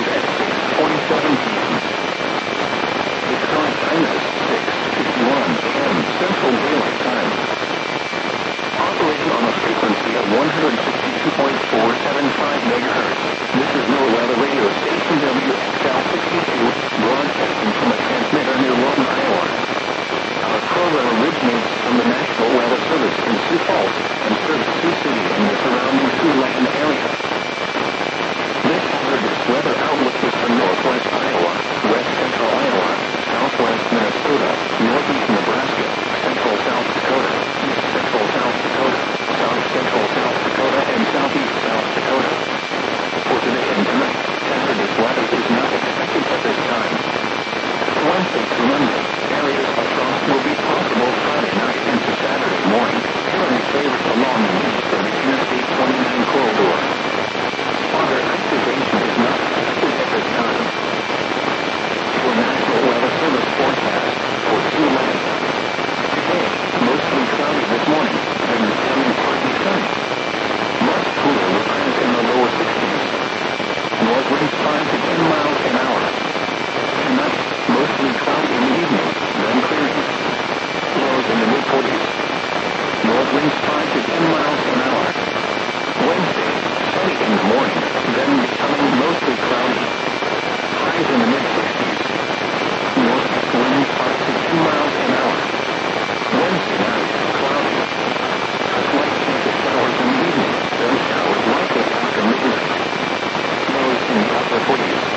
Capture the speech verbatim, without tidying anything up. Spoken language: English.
begins at six twenty-seven p m The current time is six fifty-one a m Central Daylight Time. Operating on a frequency of one hundred sixty-two point four seven five megahertz, this is NOAA Weather Radio Station W X L sixty-two, broadcasting from a transmitter near Lawton, Iowa. Our program originates from the National Weather Service in Sioux Falls and serves Sioux City and the surrounding Siouxland area. This hazardous weather outlook is for northwest Iowa, west central Iowa, southwest Minnesota, northeast Nebraska, central South Dakota, east central South Dakota, south central South Dakota, and southeast South Dakota. For today and tonight, hazardous weather is not expected at this time. Wednesday through Monday, areas of frost will be possible Friday night into Saturday morning, currently favored along the eastern Interstate twenty-nine corridor. Water activation is not expected at this time. For National Weather Service forecast for Siouxland. Today, mostly cloudy this morning, then becoming partly sunny. Much cooler with highs in the lower sixties. North winds five to ten miles an hour. Tonight, mostly cloudy in the evening, then clearing. Lows in the mid-forties. North winds five to ten miles an hour. Wednesday, sunny in the morning, then becoming mostly cloudy. Highs in the mid-sixties. Northeast winds five to ten miles an hour. Wednesday night, cloudy. A slight chance of showers in the evening, then showers likely after midnight. Lows in the upper forties.